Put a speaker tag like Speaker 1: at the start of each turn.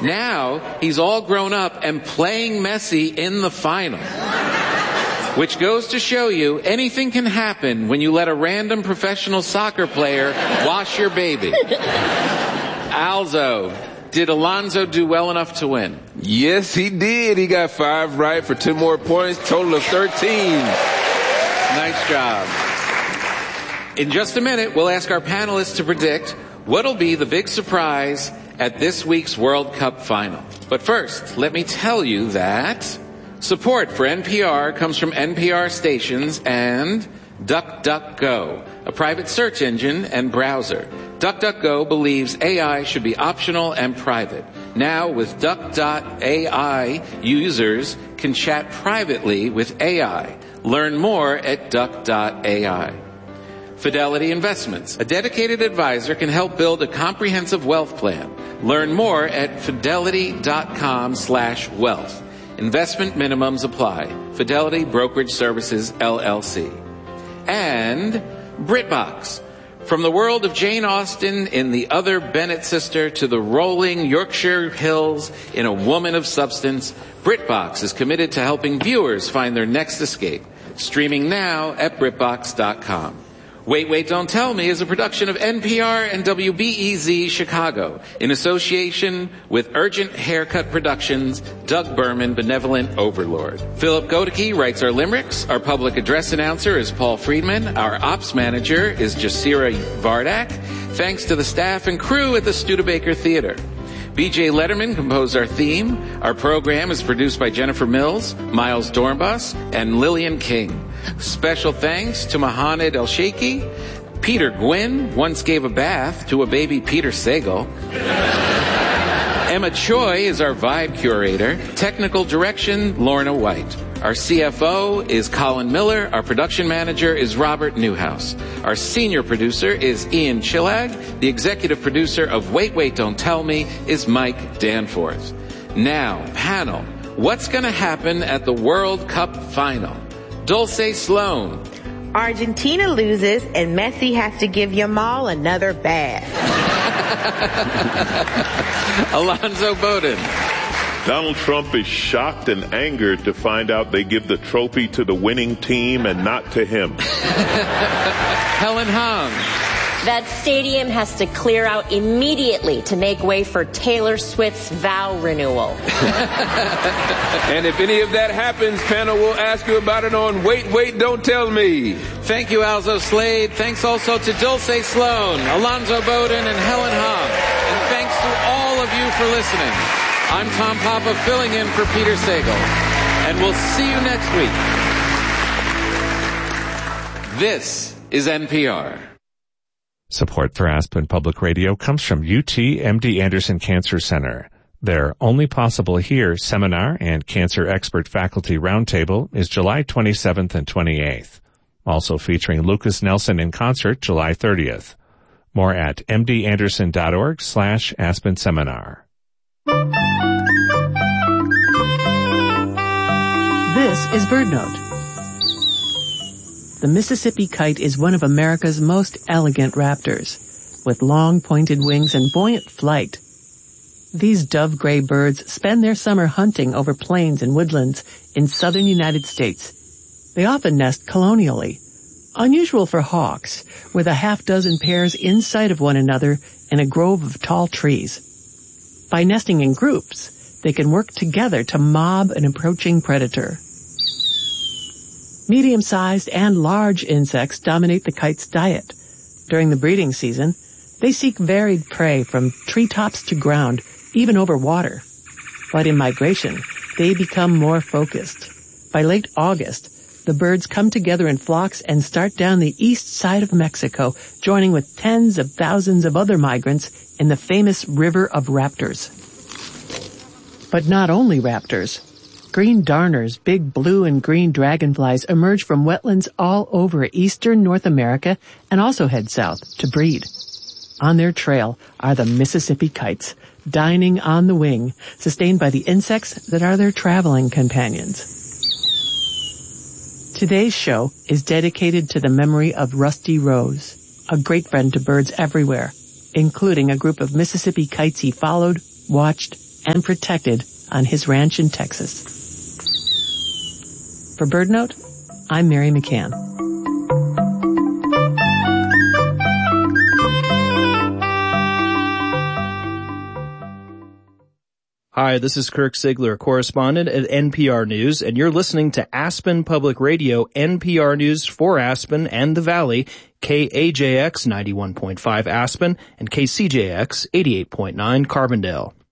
Speaker 1: Now, he's all grown up and playing Messi in the final. Which goes to show you, anything can happen when you let a random professional soccer player wash your baby. Alzo, did Alonso do well enough to win?
Speaker 2: Yes, he did. He got 5 right for 10 more points, total of 13.
Speaker 1: Nice job. In just a minute, we'll ask our panelists to predict what'll be the big surprise at this week's World Cup final. But first, let me tell you that support for NPR comes from NPR stations and DuckDuckGo, a private search engine and browser. DuckDuckGo believes AI should be optional and private. Now, with Duck.ai, users can chat privately with AI. Learn more at Duck.ai. Fidelity Investments. A dedicated advisor can help build a comprehensive wealth plan. Learn more at fidelity.com/wealth. Investment minimums apply. Fidelity Brokerage Services, LLC. And BritBox. From the world of Jane Austen in The Other Bennett Sister to the rolling Yorkshire hills in A Woman of Substance, BritBox is committed to helping viewers find their next escape. Streaming now at BritBox.com. Wait, Wait, Don't Tell Me is a production of NPR and WBEZ Chicago in association with Urgent Haircut Productions, Doug Berman, Benevolent Overlord. Philip Godeke writes our limericks. Our public address announcer is Paul Friedman. Our ops manager is Jasira Vardak. Thanks to the staff and crew at the Studebaker Theater. B.J. Letterman composed our theme. Our program is produced by Jennifer Mills, Miles Dornbus, and Lillian King. Special thanks to Mohamed El-Sheikhi. Peter Gwynn once gave a bath to a baby Peter Sagal. Emma Choi is our vibe curator. Technical direction, Lorna White. Our CFO is Colin Miller. Our production manager is Robert Newhouse. Our senior producer is Ian Chillag. The executive producer of Wait, Wait, Don't Tell Me is Mike Danforth. Now, panel, what's going to happen at the World Cup final? Dulce Sloan.
Speaker 3: Argentina loses and Messi has to give Yamal another bath.
Speaker 1: Alonzo Bowden.
Speaker 4: Donald Trump is shocked and angered to find out they give the trophy to the winning team and not to him.
Speaker 1: Helen Hong.
Speaker 5: That stadium has to clear out immediately to make way for Taylor Swift's vow renewal.
Speaker 2: And if any of that happens, panel will ask you about it on Wait, Wait, Don't Tell Me.
Speaker 1: Thank you, Alzo Slade. Thanks also to Dulce Sloan, Alonzo Bowden, and Helen Hong. And thanks to all of you for listening. I'm Tom Papa filling in for Peter Sagal. And we'll see you next week. This is NPR.
Speaker 6: Support for Aspen Public Radio comes from UT MD Anderson Cancer Center. Their Only Possible Here seminar and Cancer Expert Faculty Roundtable is July 27th and 28th. Also featuring Lucas Nelson in concert July 30th. More at mdanderson.org/Aspen Seminar.
Speaker 7: This is BirdNote. The Mississippi kite is one of America's most elegant raptors, with long pointed wings and buoyant flight. These dove-gray birds spend their summer hunting over plains and woodlands in southern United States. They often nest colonially, unusual for hawks, with a half-dozen pairs in sight of one another in a grove of tall trees. By nesting in groups, they can work together to mob an approaching predator. Medium-sized and large insects dominate the kite's diet. During the breeding season, they seek varied prey from treetops to ground, even over water. But in migration, they become more focused. By late August, the birds come together in flocks and start down the east side of Mexico, joining with tens of thousands of other migrants in the famous River of Raptors. But not only raptors. Green darners, big blue and green dragonflies emerge from wetlands all over eastern North America and also head south to breed. On their trail are the Mississippi kites, dining on the wing, sustained by the insects that are their traveling companions. Today's show is dedicated to the memory of Rusty Rose, a great friend to birds everywhere, including a group of Mississippi kites he followed, watched, and protected on his ranch in Texas. For BirdNote, I'm Mary McCann.
Speaker 8: Hi, this is Kirk Ziegler, correspondent at NPR News, and you're listening to Aspen Public Radio, NPR News for Aspen and the Valley, KAJX 91.5 Aspen and KCJX 88.9 Carbondale.